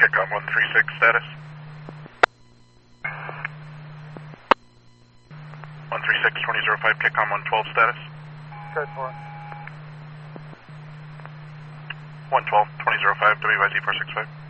Kickcom 136 status. 136 2005 Kickcom 112 status. Code 4. 112 2005 WYZ 465.